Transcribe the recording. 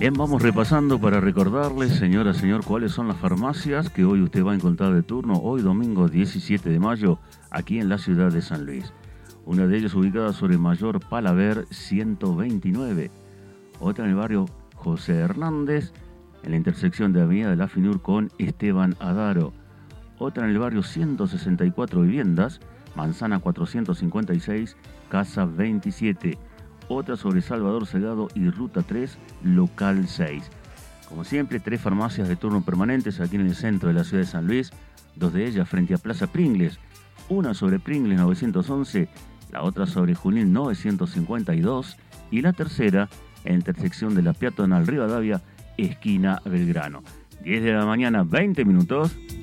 Bien, vamos repasando para recordarles, señora, señor, cuáles son las farmacias que hoy usted va a encontrar de turno, hoy domingo 17 de mayo, aquí en la ciudad de San Luis. Una de ellas ubicada sobre Mayor Palaver 129, otra en el barrio José Hernández, en la intersección de Avenida de la Finur con Esteban Adaro, otra en el barrio 164 Viviendas, Manzana 456, Casa 27, otra sobre Salvador Segado y Ruta 3, Local 6. Como siempre, 3 farmacias de turno permanentes aquí en el centro de la ciudad de San Luis, 2 de ellas frente a Plaza Pringles, una sobre Pringles 911, la otra sobre Junín 952 y la tercera en la intersección de la peatonal Rivadavia, esquina Belgrano. 10 de la mañana, 20 minutos.